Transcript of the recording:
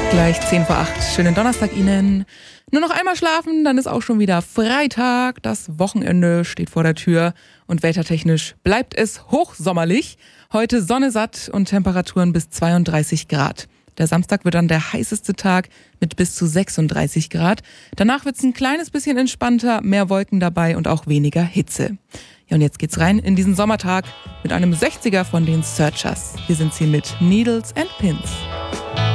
Gleich 10 vor 8. Schönen Donnerstag Ihnen. Nur noch einmal schlafen, dann ist auch schon wieder Freitag. Das Wochenende steht vor der Tür und wettertechnisch bleibt es hochsommerlich. Heute Sonne satt und Temperaturen bis 32 Grad. Der Samstag wird dann der heißeste Tag mit bis zu 36 Grad. Danach wird es ein kleines bisschen entspannter, mehr Wolken dabei und auch weniger Hitze. Ja, und jetzt geht's rein in diesen Sommertag mit einem 60er von den Searchers. Hier sind sie mit Needles and Pins.